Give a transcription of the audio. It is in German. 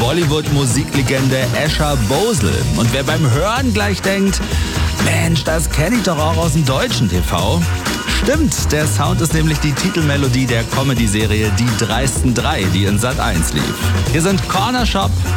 Bollywood-Musiklegende Escher Bosel. Und wer beim Hören gleich denkt, Mensch, das kenne ich doch auch aus dem deutschen TV. Stimmt, der Sound ist nämlich die Titelmelodie der Comedy-Serie Die dreisten drei, die in Sat.1 lief. Hier sind Corner Shop